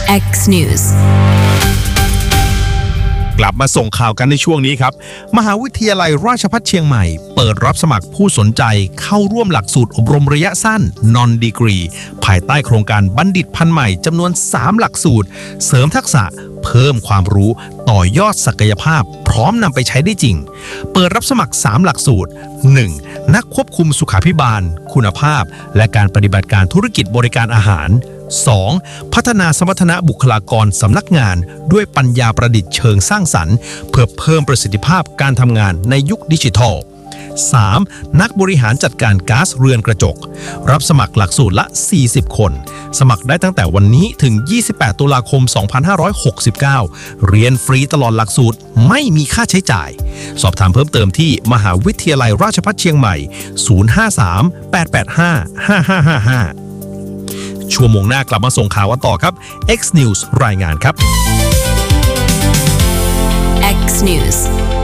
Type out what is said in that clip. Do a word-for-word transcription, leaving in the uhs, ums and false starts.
X News กลับมาส่งข่าวกันในช่วงนี้ครับมหาวิทยาลัยราชภัฏเชียงใหม่เปิดรับสมัครผู้สนใจเข้าร่วมหลักสูตรอบรมระยะสั้น Non Degree ภายใต้โครงการบัณฑิตพันธุ์ใหม่จำนวนสามหลักสูตรเสริมทักษะเพิ่มความรู้ต่อยอดศักยภาพพร้อมนำไปใช้ได้จริงเปิดรับสมัครสามหลักสูตร หนึ่ง นักควบคุมสุขาภิบาลคุณภาพและการปฏิบัติการธุรกิจบริการอาหาร สอง. พัฒนาสมรรถนะบุคลากรสำนักงานด้วยปัญญาประดิษฐ์เชิงสร้างสรรค์เพื่อเพิ่มประสิทธิภาพการทำงานในยุคดิจิทัล สาม. นักบริหารจัดการก๊าซเรือนกระจกรับสมัครหลักสูตรละสี่สิบคนสมัครได้ตั้งแต่วันนี้ถึงยี่สิบแปดตุลาคมสองพันห้าร้อยหกสิบเก้าเรียนฟรีตลอดหลักสูตรไม่มีค่าใช้จ่ายสอบถามเพิ่มเติมที่มหาวิทยาลัยราชภัฏเชียงใหม่ศูนย์ ห้า สาม แปด แปด ห้า ห้า ห้า ห้า ห้าชั่วโมงหน้ากลับมาส่งข่าวกันต่อครับ X News รายงานครับ X News